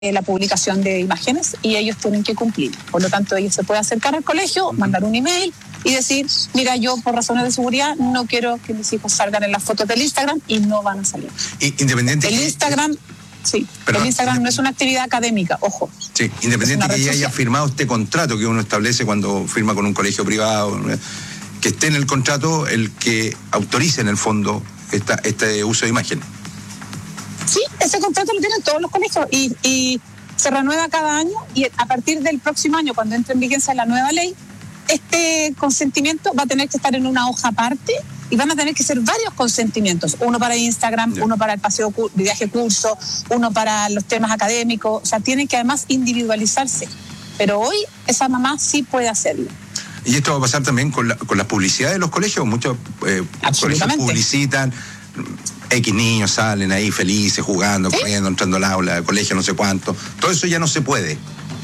la publicación de imágenes y ellos tienen que cumplir. Por lo tanto, ellos se pueden acercar al colegio, mandar un email y decir, mira, yo por razones de seguridad no quiero que mis hijos salgan en las fotos del Instagram, y no van a salir. Independiente el Instagram, sí, el Instagram no es una actividad académica, ojo. Sí, independiente que ya haya firmado este contrato que uno establece cuando firma con un colegio privado, que esté en el contrato el que autorice en el fondo este uso de imagen. Sí, ese contrato lo tienen todos los colegios y se renueva cada año, y a partir del próximo año, cuando entre en vigencia la nueva ley, este consentimiento va a tener que estar en una hoja aparte y van a tener que ser varios consentimientos, uno para Instagram, uno para el paseo, viaje, curso, uno para los temas académicos, o sea, tiene que además individualizarse, pero hoy esa mamá sí puede hacerlo. Y esto va a pasar también con la publicidad de los colegios. Muchos colegios publicitan, X niños salen ahí felices, jugando, ¿sí?, corriendo, entrando al aula, al colegio, no sé cuánto. Todo eso ya no se puede.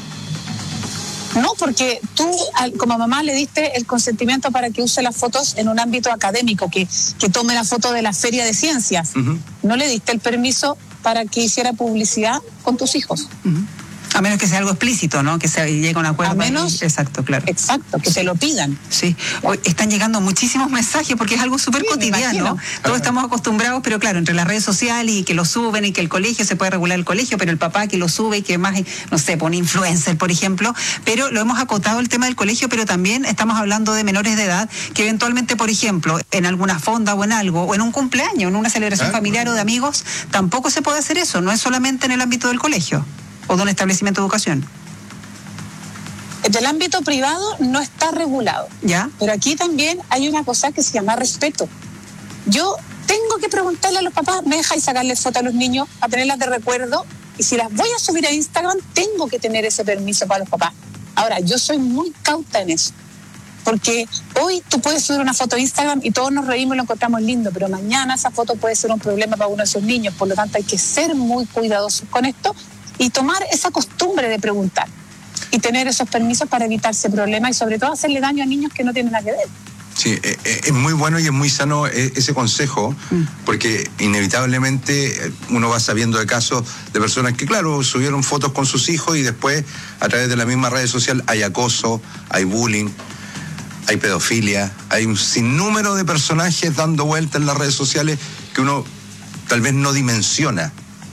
No, porque tú como mamá le diste el consentimiento para que use las fotos en un ámbito académico, que tome la foto de la feria de ciencias. Uh-huh. No le diste el permiso para que hiciera publicidad con tus hijos. Uh-huh. A menos que sea algo explícito, ¿no? Que se llegue a un acuerdo. A menos, exacto, claro. Exacto, que te lo pidan. Sí. Hoy están llegando muchísimos mensajes porque es algo súper cotidiano. Todos estamos acostumbrados, pero claro, entre las redes sociales y que lo suben y que el colegio, se puede regular el colegio, pero el papá que lo sube y que más, no sé, pone influencer, por ejemplo. Pero lo hemos acotado el tema del colegio, pero también estamos hablando de menores de edad que eventualmente, por ejemplo, en alguna fonda o en algo, o en un cumpleaños, en una celebración familiar o de amigos, tampoco se puede hacer eso. No es solamente en el ámbito del colegio o de un establecimiento de educación. En el ámbito privado no está regulado. ¿Ya? Pero aquí también hay una cosa que se llama respeto. Yo tengo que preguntarle a los papás, ¿me dejáis sacarle fotos a los niños, a tenerlas de recuerdo? Y si las voy a subir a Instagram, tengo que tener ese permiso para los papás. Ahora, yo soy muy cauta en eso. Porque hoy tú puedes subir una foto a Instagram y todos nos reímos y lo encontramos lindo, pero mañana esa foto puede ser un problema para uno de esos niños. Por lo tanto, hay que ser muy cuidadosos con esto y tomar esa costumbre de preguntar y tener esos permisos para evitarse problemas y sobre todo hacerle daño a niños que no tienen nada que ver. Sí, es muy bueno y es muy sano ese consejo, porque inevitablemente uno va sabiendo de casos de personas que, claro, subieron fotos con sus hijos y después a través de la misma red social hay acoso, hay bullying, hay pedofilia, hay un sinnúmero de personajes dando vueltas en las redes sociales que uno tal vez no dimensiona.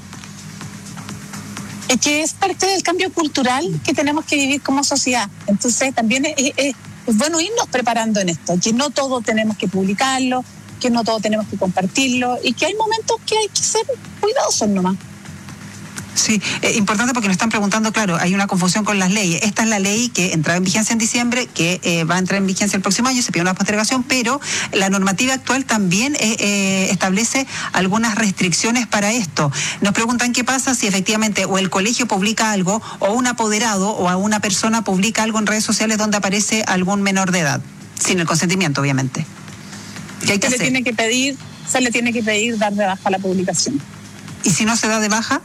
Es que es parte del cambio cultural que tenemos que vivir como sociedad. Entonces también es bueno irnos preparando en esto, que no todo tenemos que publicarlo, que no todo tenemos que compartirlo y que hay momentos que hay que ser cuidadosos nomás. Sí, importante porque nos están preguntando, claro, hay una confusión con las leyes. Esta es la ley que entraba en vigencia en diciembre, que va a entrar en vigencia el próximo año, se pide una postergación, pero la normativa actual también establece algunas restricciones para esto. Nos preguntan qué pasa si efectivamente o el colegio publica algo, o un apoderado o a una persona publica algo en redes sociales donde aparece algún menor de edad, sin el consentimiento, obviamente. ¿Qué hay que hacer? Se le tiene que pedir dar de baja la publicación. ¿Y si no se da de baja?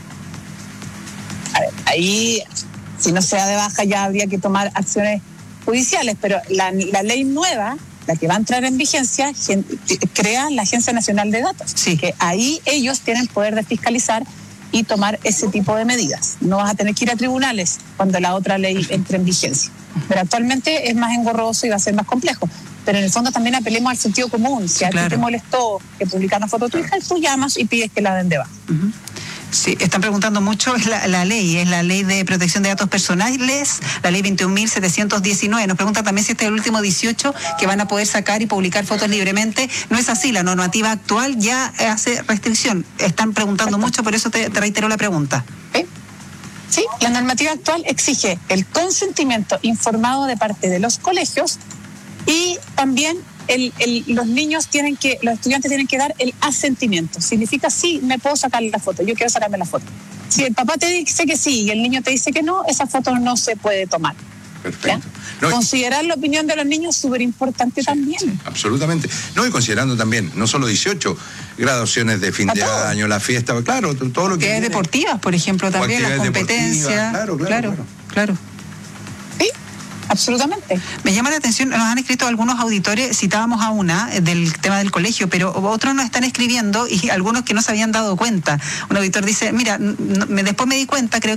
A ver, ahí, si no se da de baja, ya habría que tomar acciones judiciales, pero la ley nueva, la que va a entrar en vigencia, crea la Agencia Nacional de Datos. Sí. Que ahí ellos tienen poder de fiscalizar y tomar ese tipo de medidas. No vas a tener que ir a tribunales cuando la otra ley entre en vigencia. Pero actualmente es más engorroso y va a ser más complejo. Pero en el fondo también apelemos al sentido común. Si a ti te molestó que publicaran una foto de tu hija, tú llamas y pides que la den de baja. Uh-huh. Sí, están preguntando mucho, es la ley de protección de datos personales, la ley 21.719. Nos preguntan también si este es el último 18 que van a poder sacar y publicar fotos libremente. No es así, la normativa actual ya hace restricción. Están preguntando mucho, por eso te reitero la pregunta. Sí, la normativa actual exige el consentimiento informado de parte de los colegios y también los estudiantes tienen que dar el asentimiento. Significa, sí, me puedo sacar la foto, yo quiero sacarme la foto. Si el papá te dice que sí y el niño te dice que no, esa foto no se puede tomar. Perfecto. No, considerar la opinión de los niños es súper importante también. Sí, absolutamente. No, y considerando también, no solo 18, graduaciones de fin de año, la fiesta, claro, todo lo que... Actividades deportivas, por ejemplo, también, las competencias. Claro. ¿Sí? Absolutamente. Me llama la atención, nos han escrito algunos auditores, citábamos a una del tema del colegio, pero otros nos están escribiendo y algunos que no se habían dado cuenta. Un auditor dice, mira, después me di cuenta, creo